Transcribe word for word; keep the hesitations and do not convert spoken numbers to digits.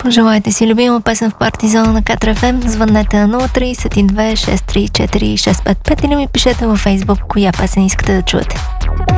Пожелайте си любима песен в Партизона на Катар Еф Ем, звъннете на нула тридесет и две шест три четири шест пет пет или ми пишете във Фейсбук коя песен искате да чуете.